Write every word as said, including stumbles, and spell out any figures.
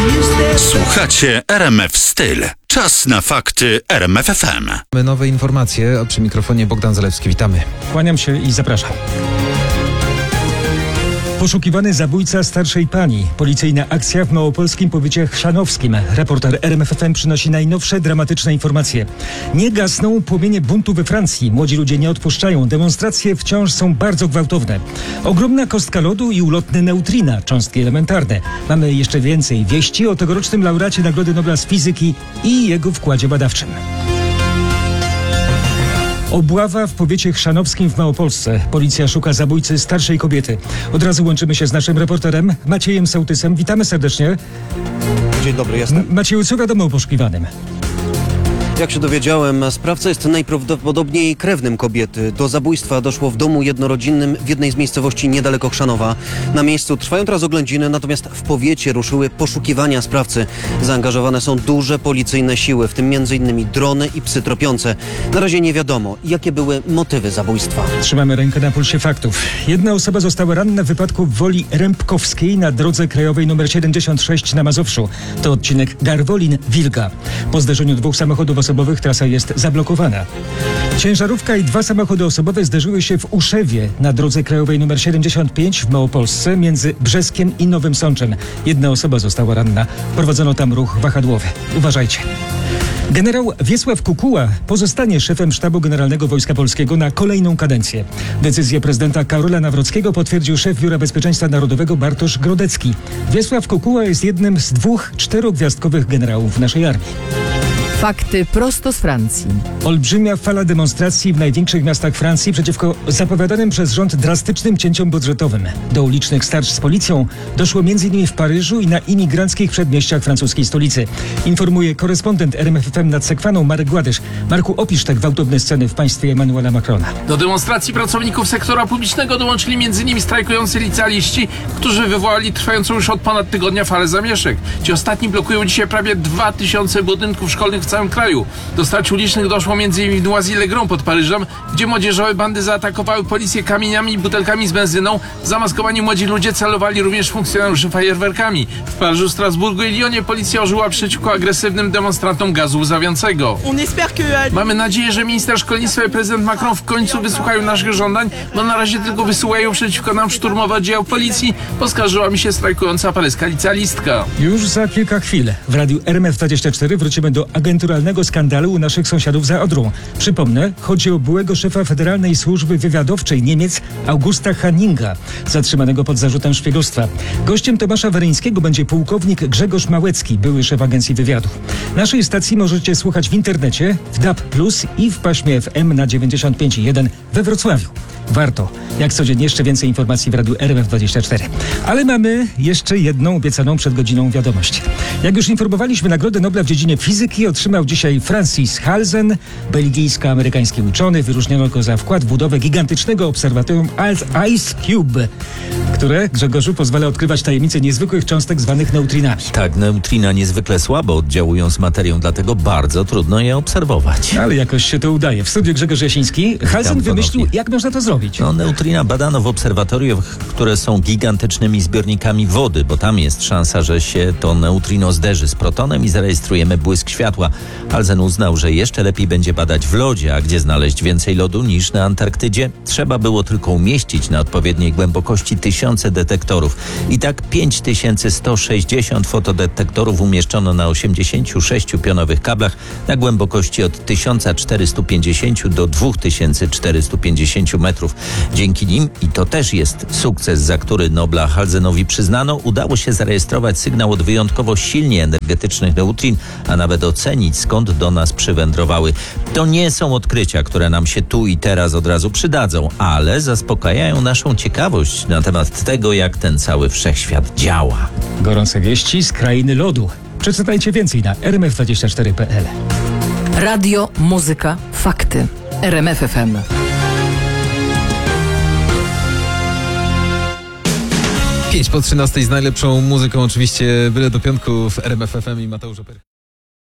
Słuchacie R M F Styl. Czas na fakty R M F F M. Mamy nowe informacje. Przy mikrofonie Bogdan Zalewski. Witamy. Kłaniam się i zapraszam. Poszukiwany zabójca starszej pani. Policyjna akcja w małopolskim powiecie chrzanowskim. Reporter R M F F M przynosi najnowsze dramatyczne informacje. Nie gasną płomienie buntu we Francji. Młodzi ludzie nie odpuszczają. Demonstracje wciąż są bardzo gwałtowne. Ogromna kostka lodu i ulotne neutrina, cząstki elementarne. Mamy jeszcze więcej wieści o tegorocznym laureacie Nagrody Nobla z fizyki i jego wkładzie badawczym. Obława w powiecie chrzanowskim w Małopolsce. Policja szuka zabójcy starszej kobiety. Od razu łączymy się z naszym reporterem Maciejem Sołtysem. Witamy serdecznie. Dzień dobry, jestem. M- Macieju, co wiadomo o poszukiwanym? Jak się dowiedziałem, sprawca jest najprawdopodobniej krewnym kobiety. Do zabójstwa doszło w domu jednorodzinnym w jednej z miejscowości niedaleko Chrzanowa. Na miejscu trwają teraz oględziny, natomiast w powiecie ruszyły poszukiwania sprawcy. Zaangażowane są duże policyjne siły, w tym między innymi drony i psy tropiące. Na razie nie wiadomo, jakie były motywy zabójstwa. Trzymamy rękę na pulsie faktów. Jedna osoba została ranna w wypadku w Woli Rębkowskiej na drodze krajowej nr siedemdziesiąt sześć na Mazowszu. To odcinek Garwolin-Wilga. Po zderzeniu dwóch samochodów osobowych trasa jest zablokowana. Ciężarówka i dwa samochody osobowe zderzyły się w Uszewie na drodze krajowej nr siedemdziesiąt pięć w Małopolsce między Brzeskiem i Nowym Sączem. Jedna osoba została ranna. Prowadzono tam ruch wahadłowy. Uważajcie. Generał Wiesław Kukuła pozostanie szefem Sztabu Generalnego Wojska Polskiego na kolejną kadencję. Decyzję prezydenta Karola Nawrockiego potwierdził szef Biura Bezpieczeństwa Narodowego Bartosz Grodecki. Wiesław Kukuła jest jednym z dwóch czterogwiazdkowych generałów w naszej armii. Fakty prosto z Francji. Olbrzymia fala demonstracji w największych miastach Francji przeciwko zapowiadanym przez rząd drastycznym cięciom budżetowym. Do ulicznych starć z policją doszło m.in. w Paryżu i na imigranckich przedmieściach francuskiej stolicy. Informuje korespondent R M F F M nad Sekwaną Marek Gładysz. Marku, opisz te gwałtowne sceny w państwie Emmanuela Macrona. Do demonstracji pracowników sektora publicznego dołączyli m.in. strajkujący licealiści, którzy wywołali trwającą już od ponad tygodnia falę zamieszek. Ci ostatni blokują dzisiaj prawie dwa tysiące budynków szkolnych w całym kraju. Do starć ulicznych doszło m.in. w Noisy-le-Grand pod Paryżem, gdzie młodzieżowe bandy zaatakowały policję kamieniami i butelkami z benzyną. Zamaskowani młodzi ludzie celowali również funkcjonariuszy fajerwerkami. W Paryżu, Strasburgu i Lyonie policja użyła przeciwko agresywnym demonstrantom gazu łzawiącego. Mamy nadzieję, że minister szkolnictwa i prezydent Macron w końcu wysłuchają naszych żądań, bo na razie tylko wysyłają przeciwko nam szturmowe oddział policji, poskarżyła mi się strajkująca paryska licealistka. Już za kilka chwil w radiu R M F dwadzieścia cztery wrócimy do agenturalnego skandalu u naszych sąsiadów za Odrą. Przypomnę, chodzi o byłego szefa Federalnej Służby Wywiadowczej Niemiec Augusta Hanninga, zatrzymanego pod zarzutem szpiegostwa. Gościem Tomasza Weryńskiego będzie pułkownik Grzegorz Małecki, były szef Agencji Wywiadu. Naszej stacji możecie słuchać w internecie, w D A B plus i w paśmie F M na dziewięćdziesiąt pięć i jeden we Wrocławiu. Warto. Jak codziennie jeszcze więcej informacji w radiu R M F dwadzieścia cztery. Ale mamy jeszcze jedną obiecaną przed godziną wiadomość. Jak już informowaliśmy, Nagrodę Nobla w dziedzinie fizyki otrzymał dzisiaj Francis Halzen, belgijsko-amerykański uczony. Wyróżniono go za wkład w budowę gigantycznego obserwatorium Ice Cube, które, Grzegorzu, pozwala odkrywać tajemnice niezwykłych cząstek zwanych neutrinami. Tak, neutrina niezwykle słabo oddziałują z materią, dlatego bardzo trudno je obserwować. Ale jakoś się to udaje. W studiu Grzegorz Jasiński. Halzen wymyślił, ponownie. jak można to zrobić. No, neutrina badano w obserwatoriach, które są gigantycznymi zbiornikami wody, bo tam jest szansa, że się to neutrino zderzy z protonem i zarejestrujemy błysk światła. Halzen uznał, że jeszcze lepiej będzie badać w lodzie, a gdzie znaleźć więcej lodu niż na Antarktydzie? Trzeba było tylko umieścić na odpowiedniej głębokości tysiące detektorów. I tak pięć tysięcy sto sześćdziesiąt fotodetektorów umieszczono na osiemdziesięciu sześciu pionowych kablach na głębokości od tysiąc czterysta pięćdziesiąt do dwa tysiące czterysta pięćdziesiąt metrów. Dzięki nim, i to też jest sukces, za który Nobla Halzenowi przyznano, udało się zarejestrować sygnał od wyjątkowo silnie energetycznych neutrin, a nawet ocenić, skąd do nas przywędrowały. To nie są odkrycia, które nam się tu i teraz od razu przydadzą, ale zaspokajają naszą ciekawość na temat tego, jak ten cały wszechświat działa. Gorące wieści z krainy lodu. Przeczytajcie więcej na r m f dwadzieścia cztery kropka p l. Radio, muzyka, fakty. R M F F M. pięć po trzynastej z najlepszą muzyką, oczywiście byle do piątku w R M F F M i Mateusz Oper.